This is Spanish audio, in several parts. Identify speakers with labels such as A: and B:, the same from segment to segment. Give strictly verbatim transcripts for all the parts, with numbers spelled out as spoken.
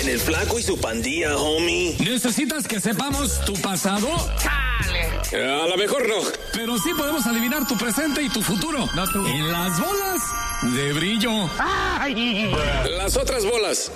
A: en el Flaco y su pandilla, homie.
B: ¿Necesitas que sepamos tu pasado?
A: ¡Chale! A lo mejor no.
B: Pero sí podemos adivinar tu presente y tu futuro. No tú. En las bolas de brillo.
A: ¡Ay! Las otras bolas.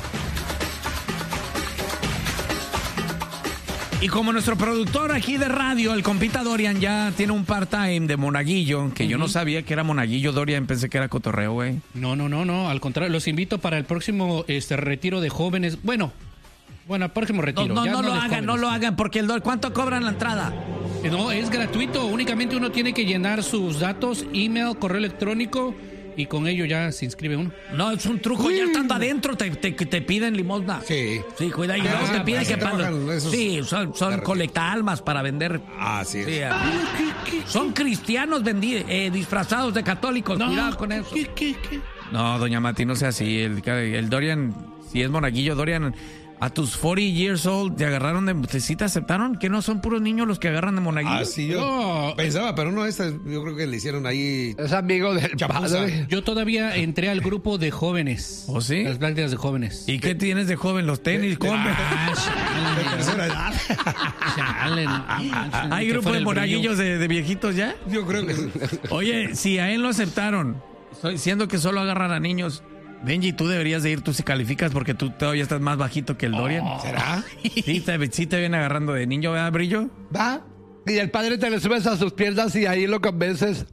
B: Y como nuestro productor aquí de radio, el compita Dorian, ya tiene un part-time de monaguillo, que uh-huh. yo no sabía que era monaguillo, Dorian, pensé que era cotorreo, güey.
C: No, no, no, no, al contrario, los invito para el próximo este retiro de jóvenes. Bueno, bueno, el próximo retiro.
B: No, no,
C: ya
B: no,
C: no
B: lo hagan,
C: jóvenes.
B: no lo hagan, porque el ¿cuánto cobran la entrada?
C: No, es gratuito, únicamente uno tiene que llenar sus datos, email, correo electrónico, y con ello ya se inscribe uno.
B: No, es un truco, ya estando adentro te, te, te piden limosna.
D: Sí.
B: Sí, cuidado, y
D: ah,
B: luego te piden que para... Sí, son, son colecta almas para vender.
D: Ah, sí.
B: sí son cristianos vendi, eh, disfrazados de católicos, no, cuidado con eso.
C: ¿qué, qué, qué?
B: No, doña Mati, no sea así. El, el Dorian, si es monaguillo, Dorian... A tus cuarenta years old te agarraron de... ¿Sí te aceptaron? ¿Que no son puros niños los que agarran de monaguillo?
D: Ah, sí, yo no. pensaba, pero no, esta yo creo que le hicieron ahí...
E: Es amigo del padre.
C: Yo todavía entré al grupo de jóvenes.
B: ¿Oh, sí?
C: Las prácticas de jóvenes.
B: ¿Y qué tienes de joven? Los tenis, compre.
D: De tercera edad.
C: Chale, no.
B: ¿Hay grupo de monaguillos de, de viejitos ya?
D: Yo creo que...
B: Oye, si a él lo aceptaron, siendo que solo agarran a niños... Benji, tú deberías de ir, tú si calificas porque tú todavía estás más bajito que el Dorian.
D: Oh, ¿será?
B: Sí te, sí te viene agarrando de niño, ¿verdad, Brillo?
E: Va. Y el padre te le subes a sus piernas y ahí lo convences.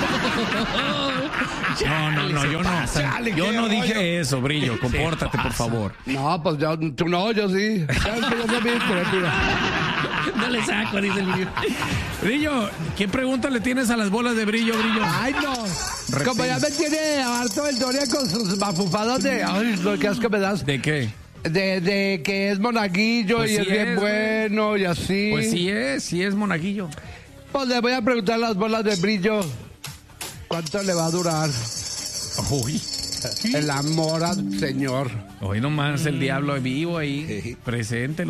B: No, no, no, yo no.
D: Chale,
B: yo no dije
D: rollo.
B: eso, Brillo. Compórtate, por favor.
E: No, pues yo, tú no, yo sí.
C: No le saco, dice el Brillo.
B: Brillo, ¿qué pregunta le tienes a las bolas de Brillo, Brillo?
E: Ay, no. Repente. Como ya me tiene harto el Dorian con sus mafufadas de... Ay, lo que asco me das.
B: ¿De qué?
E: De, de que es monaguillo pues y sí es bien es, bueno y así.
B: Pues sí es, sí es monaguillo.
E: Pues le voy a preguntar a las bolas de Brillo. ¿Cuánto le va a durar?
B: Uy.
E: El amor al Señor.
B: Hoy nomás el diablo vivo ahí, presente.